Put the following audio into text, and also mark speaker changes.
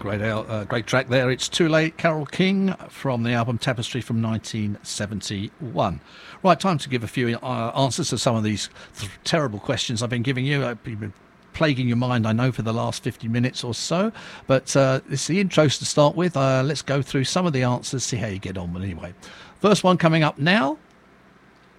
Speaker 1: Great track there. It's Too Late, Carole King, from the album Tapestry from 1971. Right, time to give a few answers to some of these terrible questions I've been giving you. I've been plaguing your mind, I know, for the last 50 minutes or so. But it's the intros to start with. Let's go through some of the answers, see how you get on. But anyway, first one coming up now.